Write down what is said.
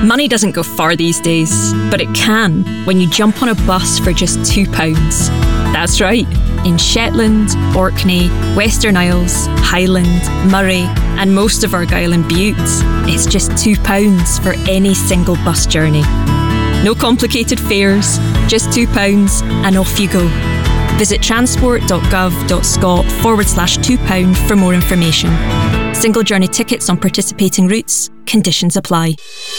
Money doesn't go far these days, but it can when you jump on a bus for just £2. That's right. In Shetland, Orkney, Western Isles, Highland, Murray, and most of Argyll and Bute, it's just £2 for any single bus journey. No complicated fares, just £2 and off you go. Visit transport.gov.scot/£2 for more information. Single journey tickets on participating routes. Conditions apply.